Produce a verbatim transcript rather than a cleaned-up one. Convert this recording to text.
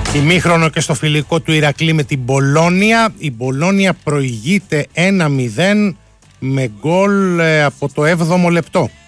Ημίχρονο και στο φιλικό του Ηρακλή με την Μπολόνια. Η Μπολόνια προηγείται ένα μηδέν με γκολ από το έβδομο λεπτό.